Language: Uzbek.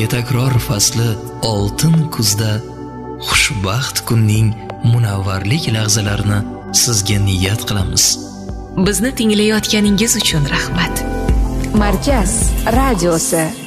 takror fasli oltin kuzda xushbaxt kunning munavvarlik lahzalarini sizga niyat qilamiz. Bizni tinglayotganingiz uchun rahmat. Markaz radiosi